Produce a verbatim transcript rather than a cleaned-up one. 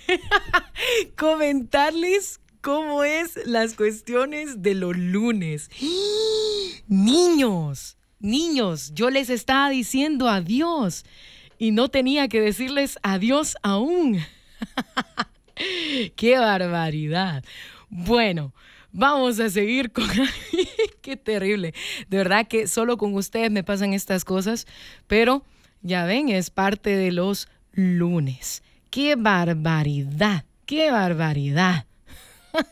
comentarles cómo es las cuestiones de los lunes. Niños, niños, yo les estaba diciendo adiós y no tenía que decirles adiós aún. ¡Qué barbaridad! Bueno, vamos a seguir con... ¡Qué terrible! De verdad que solo con ustedes me pasan estas cosas, pero ya ven, es parte de los lunes. ¡Qué barbaridad! ¡Qué barbaridad!